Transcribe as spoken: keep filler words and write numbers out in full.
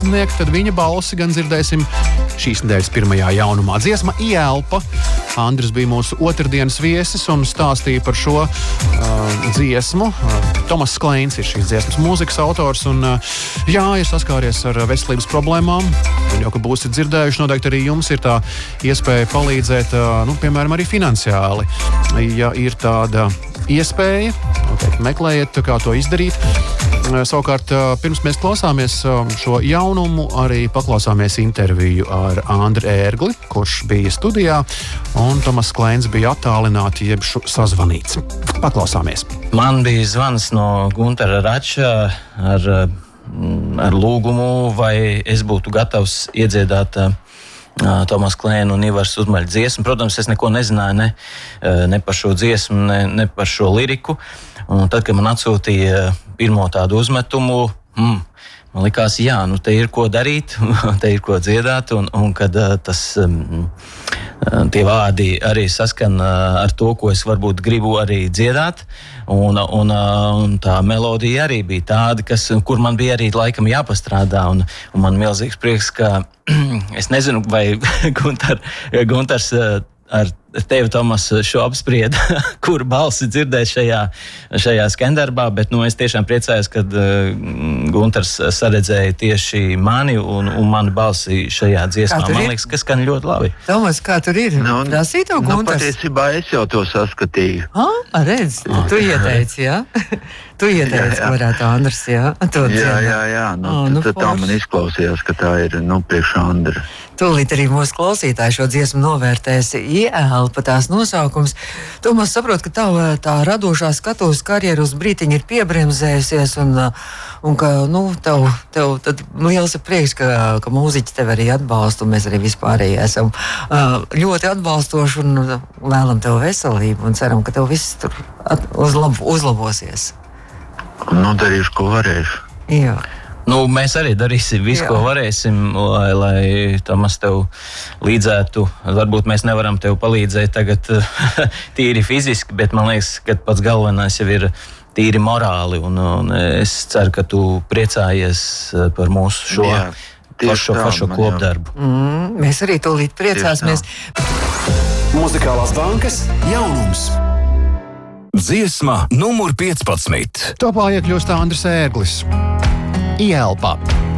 tad viņa balsi gan dzirdēsim šīs nedēļas pirmajā jaunumā. Dziesma Ielpa. Andris bija mūsu otrdienas viesis un stāstīja par šo uh, dziesmu. Uh, Tomas Kleins ir šīs dziesmas mūzikas autors un, uh, jā, ir saskāries ar veselības problēmām. Un jau, ka būsiet dzirdējuši, noteikti arī jums ir tā iespēja palīdzēt, uh, nu, piemēram, arī finansiāli. Ja ir tāda iespēja, noteikti meklējiet, kā to izdarīt. Savukārt, pirms mēs klausāmies šo jaunumu, arī paklausāmies interviju ar Andri Ērgli, kurš bija studijā, un Tomas Kleins bija attālināti, jeb sazvanīts. Paklausāmies. Man bija zvans no Guntara Rača ar, ar lūgumu, vai es būtu gatavs iedziedāt Tomas Kleina un Ivars Uzmaļa dziesmu. Protams, es neko nezināju ne, ne par šo dziesmu, ne, ne par šo liriku. Un tad, kad man atsūtīja pirmo tādu uzmetumu, mm, man likās, jā, nu te ir ko darīt, te ir ko dziedāt, un, un kad tas, um, tie vārdi arī saskan ar to, ko es varbūt gribu arī dziedāt, un, un, un tā melodija arī bija tāda, kas, kur man bija arī laikam jāpastrādā, un, un man milzīgs prieks, ka es nezinu, vai Guntar, Guntars ar tevi, Tomas, šo apsprieda, kur balsi dzirdēt šajā, šajā skandarbā, bet nu, es tiešām priecājos, kad uh, Guntars saredzēja tieši mani un, un mani balsi šajā dziesmā. Man liekas, ka skan ļoti labi. Tomas, kā tur ir? Nu, Prasīja to Guntars? Nu, patiesībā es jau to saskatīju. Ah, redz, oh, tu ieteici, jā? Tu ieteici, ka varētu Andris, jā? To jā, jā, jā. Nu, oh, nu, tad tā man izklausījās, ka tā ir, nu, priekš Andra. Tūlīt arī mūsu klausītāji šo dziesmu novērtēs Ielpa tās nosaukums. Tomas, saprot, ka tava tā radošā skatuves karjera uz brītiņu ir piebremzējusies un, un ka, nu, tev, tev tad liels ir prieks, ka, ka mūziķi tev arī atbalsta un mēs arī vispārēji esam uh, ļoti atbalstoši un vēlam tev veselību un ceram, ka tev viss tur at, uzlab, uzlabosies. Nu, darīšu, ko varēšu. Jā. Nu, mēs arī darīsim visu, Jā. ko varēsim, lai, lai Tomas tev līdzētu. Varbūt mēs nevaram tev palīdzēt tagad tīri fiziski, bet man liekas, ka pats galvenais jau ir tīri morāli. Un, un es ceru, ka tu priecājies par mūsu šo Jā, pašu, tā, pašu kopdarbu. Mm, mēs arī tūlīt priecāsimies. Muzikālās bankas jaunums. Dziesma numur piecpadsmit. Topā iekļūst Andris Ērglis. Ielpa.